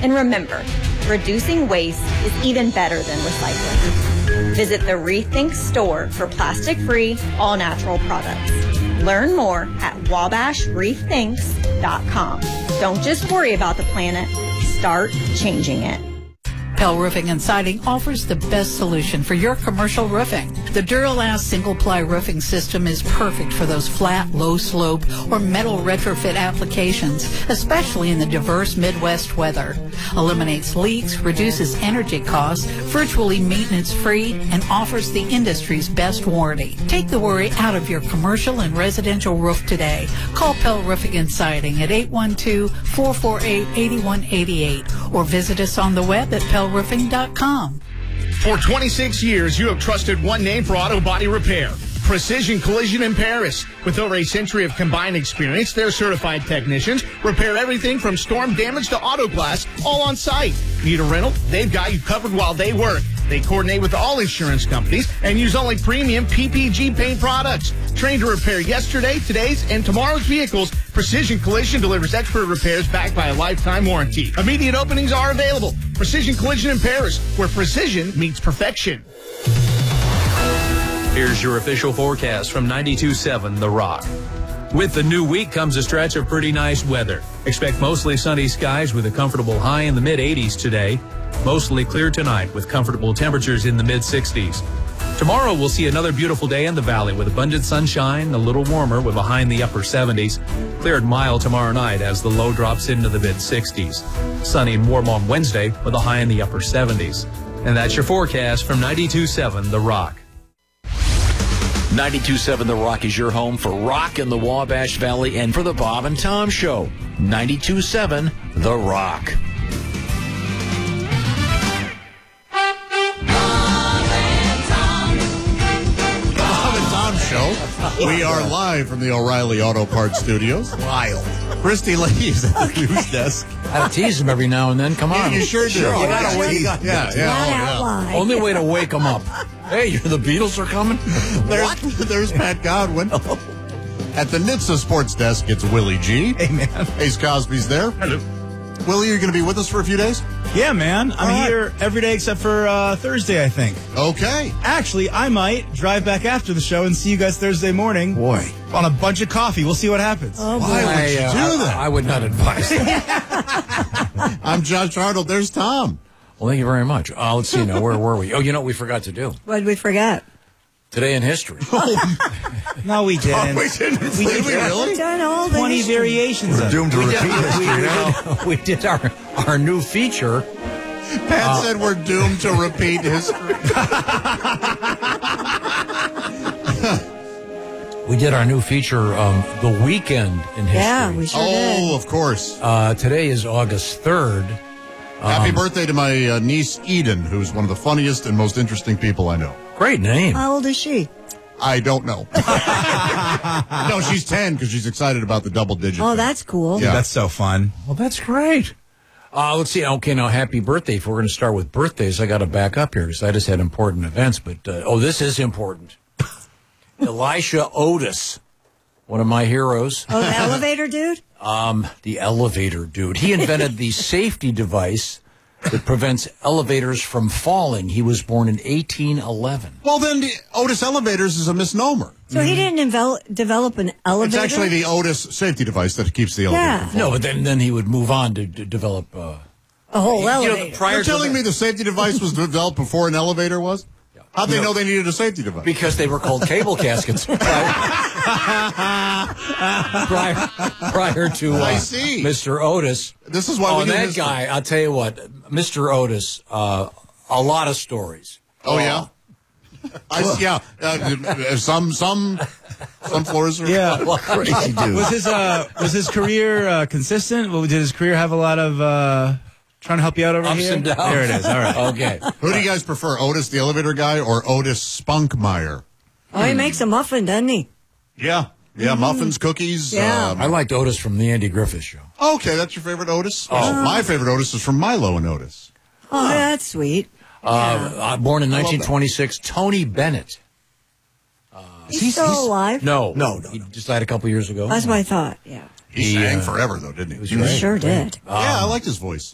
And remember, reducing waste is even better than recycling. Visit the Rethink store for plastic-free, all-natural products. Learn more at wabashrethinks.com. Don't just worry about the planet. Start changing it. Pell Roofing and Siding offers the best solution for your commercial roofing. The Duralast single-ply roofing system is perfect for those flat, low-slope, or metal retrofit applications, especially in the diverse Midwest weather. Eliminates leaks, reduces energy costs, virtually maintenance-free, and offers the industry's best warranty. Take the worry out of your commercial and residential roof today. Call Pell Roofing and Siding at 812-448-8188 or visit us on the web at pellroofing.com. For 26 years, you have trusted one name for auto body repair. Precision Collision in Paris. With over a century of combined experience, their certified technicians repair everything from storm damage to auto glass, all on site. Need a rental? They've got you covered while they work. They coordinate with all insurance companies and use only premium PPG paint products. Trained to repair yesterday, today's, and tomorrow's vehicles, Precision Collision delivers expert repairs backed by a lifetime warranty. Immediate openings are available. Precision Collision in Paris, where precision meets perfection. Here's your official forecast from 92.7 The Rock. With the new week comes a stretch of pretty nice weather. Expect mostly sunny skies with a comfortable high in the mid-80s today. Mostly clear tonight with comfortable temperatures in the mid-60s. Tomorrow we'll see another beautiful day in the valley with abundant sunshine, a little warmer with a high in the upper 70s. Cleared mild tomorrow night as the low drops into the mid-60s. Sunny and warm on Wednesday with a high in the upper 70s. And that's your forecast from 92.7 The Rock. 92.7 The Rock is your home for rock in the Wabash Valley and for the Bob and Tom Show. 92.7 The Rock. Show. We are live from the O'Reilly Auto Parts Studios. Wild. Christy leaves at the news desk. I tease him every now and then. Come on. You sure do. Sure, you gotta wake. Yeah. Only way to wake him up. Hey, the Beatles are coming. There's Pat Godwin. At the NHTSA Sports Desk, it's Willie G. Hey, man. Ace Cosby's there. Hello. Willie, you're going to be with us for a few days? Yeah, man. I'm here every day except for Thursday, I think. Okay. Actually, I might drive back after the show and see you guys Thursday morning. Boy. On a bunch of coffee. We'll see what happens. Oh, why would you do that? I would not advise it. I'm Josh Arnold. There's Tom. Well, thank you very much. Let's see now. Where were we? Oh, you know what we forgot to do? What did we forget? Today in history. No, we didn't. Did we really? We've done all the 20 variations of it. Doomed to repeat history now. We did our new feature. Pat said we're doomed to repeat history. We did our new feature, The Weekend in History. Yeah, we sure did. Oh, of course. Today is August 3rd. Happy birthday to my niece, Eden, who's one of the funniest and most interesting people I know. Great name. How old is she? I don't know. No, she's 10 because she's excited about the double digit. Oh, that's cool. Yeah. That's so fun. Well, that's great. Let's see. Okay, now, happy birthday. If we're going to start with birthdays, I got to back up here because I just had important events. But, this is important. Elisha Otis, one of my heroes. Oh, the elevator dude? The elevator dude. He invented the safety device that prevents elevators from falling. He was born in 1811. Well, then the Otis Elevators is a misnomer. So he didn't develop an elevator? It's actually the Otis safety device that keeps the elevator from falling. No, but then he would move on to develop... a whole elevator. You're telling me the safety device was developed before an elevator was? How'd they know they needed a safety device? Because they were called cable caskets prior to I see. Mr. Otis. This is why we do that history. guy, I'll tell you what, Mr. Otis, a lot of stories. Oh, yeah? Some floors are crazy dude. Was his career consistent? Did his career have a lot of trying to help you out over Ups here? and downs. There it is. All right. Okay. Who do you guys prefer, Otis the elevator guy or Otis Spunkmeyer? Oh, he makes a muffin, doesn't he? Yeah. Yeah, muffins, cookies. Yeah. I liked Otis from the Andy Griffith Show. Okay, that's your favorite Otis? My favorite Otis is from Milo and Otis. Oh, that's sweet. Born in 1926, Tony Bennett. He's still alive? No. He just died a couple years ago. That's what I thought, yeah. He sang forever, though, didn't he? He sure did. Yeah, I liked his voice.